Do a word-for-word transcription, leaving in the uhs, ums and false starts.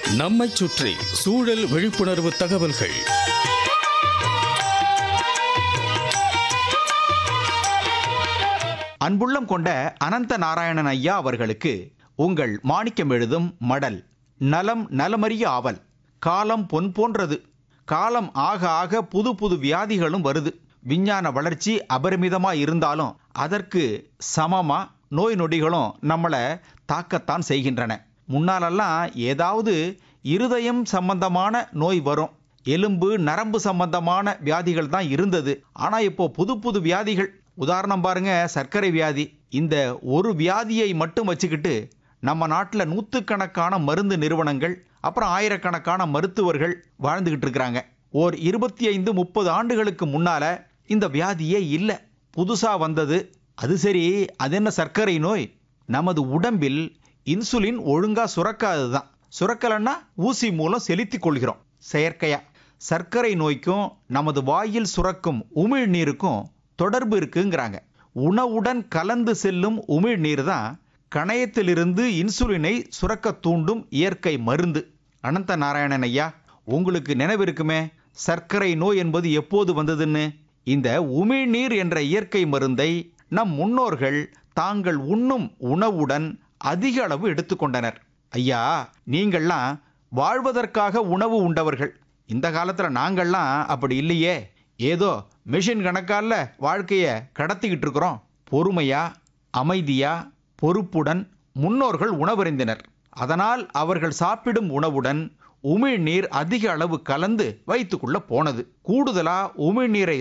நம்மைச் சுற்றி சூழல் விழிப்புணர்வு தகவல்கள். அன்புள்ளம் கொண்ட அனந்த நாராயணன் ஐயா அவர்களுக்கு உங்கள் மாணிக்கம் எழுதும் மடல். நலம் நலமறிய ஆவல். காலம் பொன் போன்றது. காலம் ஆக ஆக புது புது வியாதிகளும் வருது. விஞ்ஞான வளர்ச்சி அபரிமிதமா இருந்தாலும் அதற்கு சமமா நோய் நொடிகளும் நம்மளை தாக்கத்தான் செய்கின்றன. முன்னாலெல்லாம் ஏதாவது இருதயம் சம்பந்தமான நோய் வரும், எலும்பு நரம்பு சம்பந்தமான வியாதிகள் தான் இருந்தது. ஆனா இப்போ புது புது வியாதிகள். உதாரணம் பாருங்க, சர்க்கரை வியாதி. இந்த ஒரு வியாதியை மட்டும் வச்சுக்கிட்டு நம்ம நாட்டில் நூற்றுக்கணக்கான மருந்து நிறுவனங்கள் அப்புறம் ஆயிரக்கணக்கான மருத்துவர்கள் வாழ்ந்துகிட்டு இருக்கிறாங்க. ஓர் இருபத்தி ஐந்து முப்பது ஆண்டுகளுக்கு முன்னால இந்த வியாதியே இல்லை, புதுசா வந்தது. அது சரி, அது என்ன சர்க்கரை நோய்? நமது உடம்பில் இன்சுலின் ஒழுங்கா சுரக்காதுதான். சுரக்கலன்னா ஊசி மூலம் செலுத்திக் கொள்கிறோம் செயற்கையா. சர்க்கரை நோய்க்கும் நமது வாயில் சுரக்கும் உமிழ்நீருக்கும் தொடர்பு இருக்குங்கிறாங்க. உணவுடன் கலந்து செல்லும் உமிழ்நீர் தான் கணையத்திலிருந்து இன்சுலினை சுரக்க தூண்டும் இயற்கை மருந்து. அனந்த நாராயணன் ஐயா, உங்களுக்கு நினைவிருக்குமே சர்க்கரை நோய் என்பது எப்போது வந்ததுன்னு? இந்த உமிழ்நீர் என்ற இயற்கை மருந்தை நம் முன்னோர்கள் தாங்கள் உண்ணும் உணவுடன் அதிக அளவு எடுத்துக்கொண்டனர். ஐயா, நீங்கள்லாம் வாழ்வதற்காக உணவு உண்டவர்கள். இந்த காலத்தில் நாங்கள்லாம் அப்படி இல்லையே. ஏதோ மிஷின் கணக்கால வாழ்க்கையை கடத்திக்கிட்டு இருக்கிறோம். பொறுமையா அமைதியா பொறுப்புடன் முன்னோர்கள் உணவருந்தினர். அதனால் அவர்கள் சாப்பிடும் உணவுடன் உமிழ்நீர் அதிக அளவு கலந்து வயிற்றுக்குள்ள போனது. கூடுதலா உமிழ்நீரை